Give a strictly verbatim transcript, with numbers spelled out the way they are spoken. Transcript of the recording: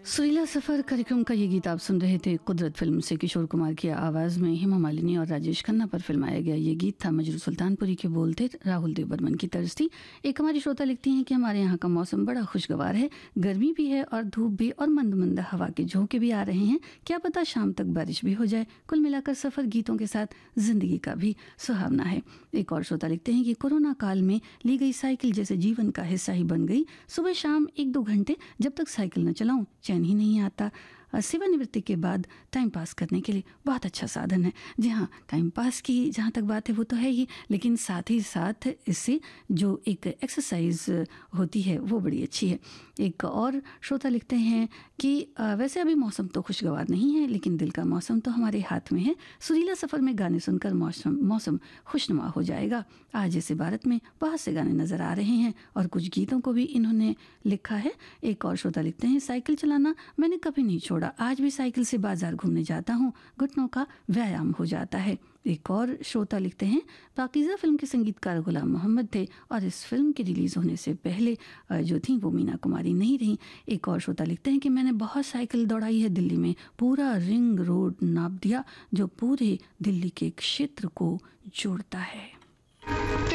सुरीला सफ़र कार्यक्रम का ये गीत आप सुन रहे थे। कुदरत फिल्म से किशोर कुमार की आवाज़ में हेमा मालिनी और राजेश खन्ना पर फिल्माया गया ये गीत था। मजरू सुल्तानपुरी के बोल थे, राहुल देव बर्मन की तर्ज थी। एक हमारी श्रोता लिखती हैं कि हमारे यहाँ का मौसम बड़ा खुशगवार है, गर्मी भी है और धूप भी और मंद मंद हवा के झोंके भी आ रहे हैं। क्या पता शाम तक बारिश भी हो जाए। कुल मिलाकर सफ़र गीतों के साथ ज़िंदगी का भी सुहावना है। एक और श्रोता लिखते हैं कि कोरोना काल में ली गई साइकिल जैसे जीवन का हिस्सा ही बन गई। सुबह शाम एक दो घंटे जब तक साइकिल न चलाऊं चैन ही नहीं आता। सेवानिवृत्ति के बाद टाइम पास करने के लिए बहुत अच्छा साधन है। जी हाँ, टाइम पास की जहाँ तक बात है वो तो है ही, लेकिन साथ ही साथ इससे जो एक एक्सरसाइज होती है वो बड़ी अच्छी है। एक और श्रोता लिखते हैं कि वैसे अभी मौसम तो खुशगवार नहीं है, लेकिन दिल का मौसम तो हमारे हाथ में है। सुरीला सफ़र में गाने सुनकर मौसम मौसम खुशनुमा हो जाएगा। आज इस इबारत में बहुत से गाने नज़र आ रहे हैं और कुछ गीतों को भी इन्होंने लिखा है। एक और श्रोता लिखते हैं, साइकिल चलाना मैंने कभी नहीं छोड़ा, आज भी साइकिल से बाजार घूमने जाता हूँ, घुटनों का व्यायाम हो जाता है। एक और श्रोता लिखते हैं, पाकीज़ा फिल्म के संगीतकार गुलाम मोहम्मद थे और इस फिल्म के रिलीज़ होने से पहले जो थी वो मीना कुमारी नहीं रही। एक और श्रोता लिखते हैं कि मैंने बहुत साइकिल दौड़ाई है दिल्ली में, पूरा रिंग रोड नाप दिया जो पूरे दिल्ली के क्षेत्र को जोड़ता है।